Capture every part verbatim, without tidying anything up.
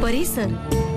परिसर.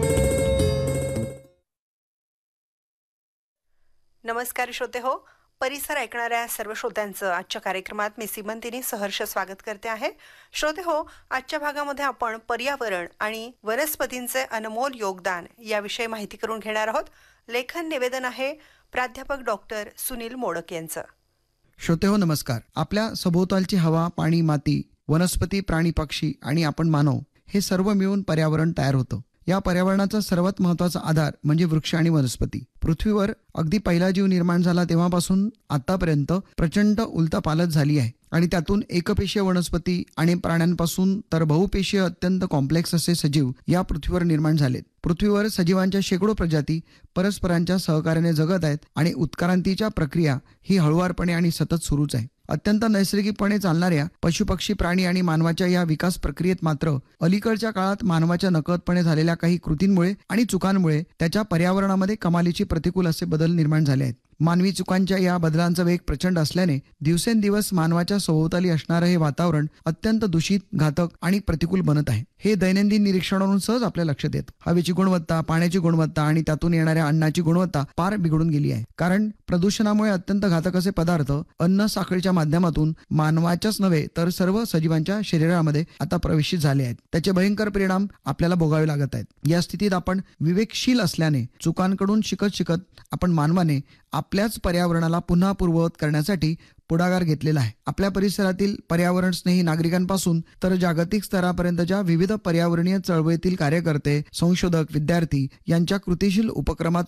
नमस्कार श्रोते हो, परिसर ऐकणाऱ्या सर्व श्रोत्यांचं आजच्या कार्यक्रमात मी सीमंतिनी सहर्ष स्वागत करते आहे. श्रोते हो, आजच्या भागामध्ये आपण पर्यावरण आणि वनस्पतींचे अनमोल योगदान याविषयी माहिती करून घेणार आहोत. लेखन निवेदन आहे प्राध्यापक डॉक्टर सुनील मोडक यांचं. श्रोते हो नमस्कार. आपल्या सभोवतालची हवा, पाणी, माती, वनस्पती, प्राणी, पक्षी आणि आपण मानव हे सर्व मिळून पर्यावरण तयार होतं. या पर्यावरणाचा सर्वात महत्वाचा आधार म्हणजे वृक्ष आणि वनस्पती. पृथ्वीवर अगदी पहिला जीव निर्माण झाला तेव्हापासून आतापर्यंत प्रचंड उलथापालथ झाली आहे आणि त्यातून एकपेशीय वनस्पती आणि प्राण्यांपासून तर बहुपेशीय अत्यंत कॉम्प्लेक्स असे सजीव या पृथ्वीवर निर्माण झालेत. पृथ्वीवर सजीवांच्या शेकडो प्रजाती परस्परांच्या सहकार्याने जगत आहेत आणि उत्क्रांतीच्या प्रक्रिया ही हळुवारपणे आणि सतत सुरूच आहे. अत्यंत नैसर्गिकपणे चालणाऱ्या पशुपक्षी, प्राणी आणि मानवाच्या या विकास प्रक्रियेत मात्र अलीकडच्या काळात मानवाच्या नकळतपणे झालेल्या काही कृतींमुळे आणि चुकांमुळे त्याच्या पर्यावरणामध्ये कमालीची प्रतिकूल असे बदल निर्माण झाले आहेत. मानवी चुकांच्या या बदलांचा वेग प्रचंड असल्याने दिवसेंदिवस मानवाच्या सभोवताली असणारं हे वातावरण अत्यंत दूषित, घातक आणि प्रतिकूल बनत आहे. हे दैनंदिन निरीक्षणावरून सहज आपल्या लक्षात येतं. हवेची गुणवत्ता, पाण्याची गुणवत्ता आणि त्यातून येणाऱ्या अन्नाची गुणवत्ता फार बिघडून गेली आहे. कारण प्रदूषणामुळे अत्यंत घातक असे पदार्थ अन्न साखळीच्या माध्यमातून मानवाच्याच नव्हे तर सर्व सजीवांच्या शरीरामध्ये आता प्रवेशित झाले आहेत. त्याचे भयंकर परिणाम आपल्याला भोगावे लागत आहेत. या स्थितीत आपण विवेकशील असल्याने चुकांकडून शिकत शिकत आपण मानवाने आपल्याच पर्यावरणाला पुन्हा पूर्ववत करण्यासाठी पुढाकार घेतलेला आहे. आपल्या परिसरातील पर्यावरण स्नेही नागरिकांपासून तर जागतिक स्तरापर्यंतच्या विविध पर्यावरणीय चळवळीतील कार्यकर्ते, संशोधक, विद्यार्थी यांच्या कृतिशील उपक्रमात